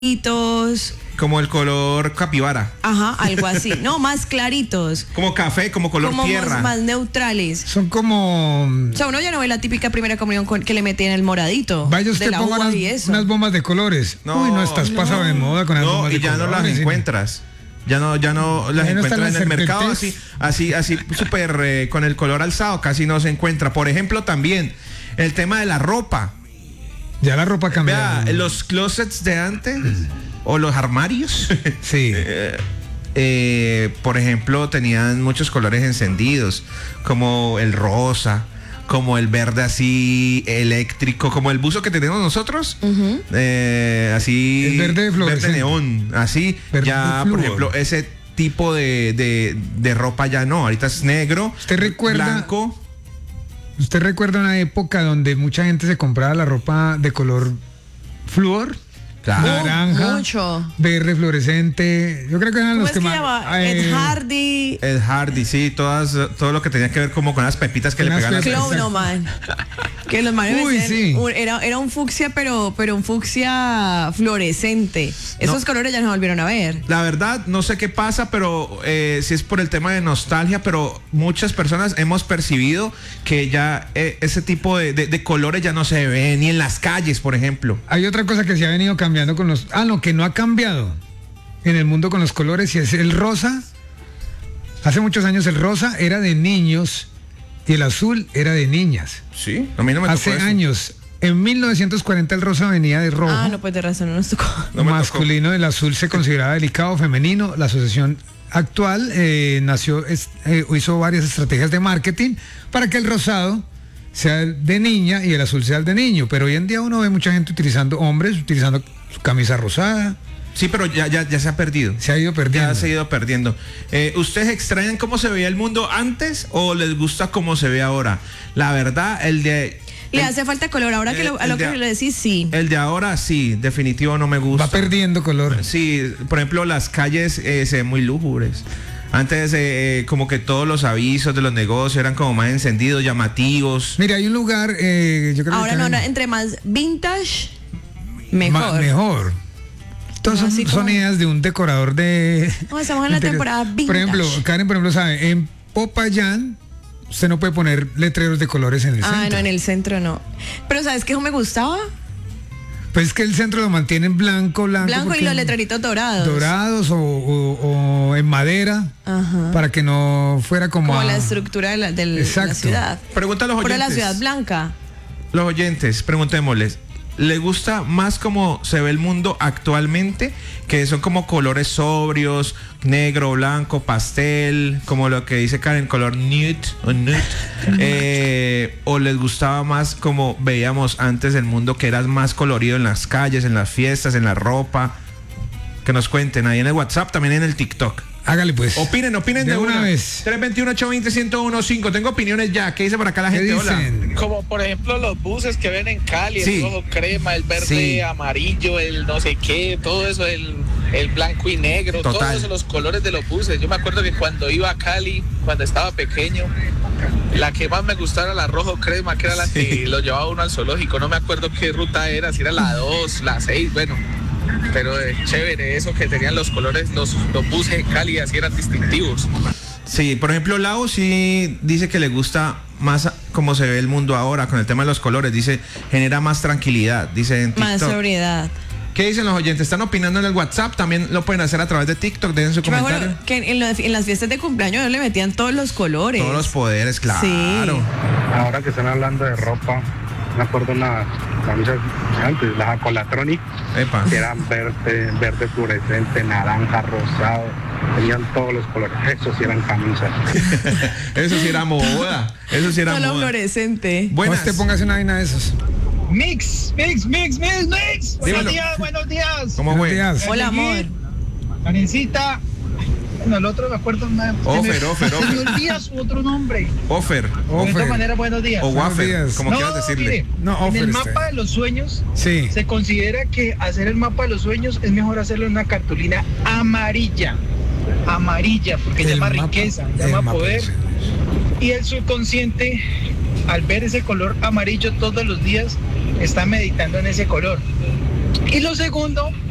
claritos. Como el color capibara. Ajá, algo así. No, más claritos. Como café, como color Como tierra. más neutrales. Son como... O sea, uno ya no ve la típica primera comunión que le metían el moradito. Vaya usted de la ponga uva y eso. unas bombas de colores. No, Uy, no estás pasado de moda con las No, bombas y de ya colores. no las encuentras. Ya no las Ya no están encuentras las en el mercado serpentes. así súper con el color alzado, casi no se encuentra. Por ejemplo, también el tema de la ropa. Ya la ropa cambió. Vea, los closets de antes o los armarios. Sí. Por ejemplo, tenían muchos colores encendidos, como el rosa, como el verde así eléctrico, como el buzo que tenemos nosotros, así El verde fluorescente. neón, así. Verde ya, por fluo. ejemplo, ese tipo de ropa ya no, ahorita es negro, ¿Usted recuerda? blanco. ¿Usted recuerda una época donde mucha gente se compraba la ropa de color flúor? Claro. Naranja, Mucho. verde fluorescente. Yo creo que eran ¿Cómo los es que que más. llama? Ed Hardy. El Hardy, sí, todo lo que tenía que ver como con las pepitas que le Con las pegan a pepitas. Clown, man. Que los manes Uy, vestían sí. era un fucsia, pero un fucsia fluorescente. Esos colores ya no se volvieron a ver. La verdad, no sé qué pasa, pero si es por el tema de nostalgia, pero muchas personas hemos percibido que ya ese tipo de colores ya no se ve ni en las calles, por ejemplo. Hay otra cosa que se ha venido cambiando con los... Ah, no, que no ha cambiado en el mundo con los colores y es el rosa. Hace muchos años el rosa era de niños y el azul era de niñas. Sí, a mí no me tocó Hace eso. años, en 1940 el rosa venía de rojo. Ah, no, pues de razón no nos tocó. No me masculino, el azul se consideraba delicado, femenino. La asociación actual hizo varias estrategias de marketing para que el rosado sea el de niña y el azul sea el de niño. Pero hoy en día uno ve mucha gente hombres utilizando su camisa rosada. Sí, pero ya se ha perdido. Se ha ido perdiendo. Ya se ha ido perdiendo. ¿Ustedes extrañan cómo se veía el mundo antes o les gusta cómo se ve ahora? La verdad, Le hace falta color. Ahora que a lo que le decís, sí. el de ahora sí, definitivo no me gusta. Va perdiendo color. Sí, por ejemplo, las calles se ven muy lúgubres. Antes como que todos los avisos de los negocios eran como más encendidos, llamativos. Mira, hay un lugar, yo creo Ahora que... no, entre más vintage, mejor. Mejor. Todas No, así son como- ideas de un decorador de... No, estamos en la interior. temporada vintage. Por ejemplo, Karen, sabe, en Popayán usted no puede poner letreros de colores en el Ah, centro. no, en el centro no. Pero ¿sabes qué me gustaba? Pues es que el centro lo mantienen blanco. Blanco y porque- los letreritos dorados. Dorados o en madera. Ajá. Para que no fuera como... Como a- la estructura de la Exacto. ciudad. Pregunta a los Pero oyentes. la ciudad blanca. Los oyentes, preguntémosles. ¿Le gusta más cómo se ve el mundo actualmente? Que son como colores sobrios, negro, blanco, pastel, como lo que dice Karen, color nude o nude. ¿O les gustaba más como veíamos antes el mundo, que era más colorido en las calles, en las fiestas, en la ropa? Que nos cuenten ahí en el WhatsApp, también en el TikTok. Hágale pues. Opinen de una vez. 321-820-1015. Tengo opiniones ya. ¿Qué dice por acá la ¿Qué gente? Hola. dicen? Como por ejemplo los buses que ven en Cali, Sí. el rojo crema, el verde Sí. amarillo, el no sé qué, todo eso, el blanco y negro, Total. todos los colores de los buses. Yo me acuerdo que cuando iba a Cali, cuando estaba pequeño, la que más me gustaba era la rojo crema, que era la que lo llevaba uno al zoológico. No me acuerdo qué ruta era, si era la 2, la 6, bueno. Pero chévere eso que tenían los colores, los buses en Cali, así eran distintivos. Sí, por ejemplo, Lau sí dice que le gusta más cómo se ve el mundo ahora con el tema de los colores. Dice, genera más tranquilidad, dice en TikTok. Más sobriedad. ¿Qué dicen los oyentes? Están opinando en el WhatsApp, también lo pueden hacer a través de TikTok, dejen su Yo me comentario. acuerdo que en las fiestas de cumpleaños le metían todos los colores. Todos los poderes, claro. Sí. Ahora que están hablando de ropa, me acuerdo una camisa antes, la Jacolatronic, Epa. que eran verde fluorescente, naranja, rosado, tenían todos los colores, eso sí eran camisas. Eso sí era moda. Eso sí era Todo lo moda. fluorescente. Buenas. Vos te pongas una vaina de esos. Mix. Dímelo. Buenos días. ¿Cómo fue? Buenos días. Hola, amor. Karencita. Bueno, el otro me acuerdo. Offer. Señor Díaz, otro nombre. Offer. De todas Offer. maneras, buenos días. O Buenos wafer, días. como quieras decirle. mire, No, en offer el está mapa bien. de los sueños Sí. se considera que hacer el mapa de los sueños es mejor hacerlo en una cartulina amarilla. Amarilla, porque El llama mapa- riqueza, el llama mapa, poder. sí. Y el subconsciente, al ver ese color amarillo todos los días, está meditando en ese color. Y lo segundo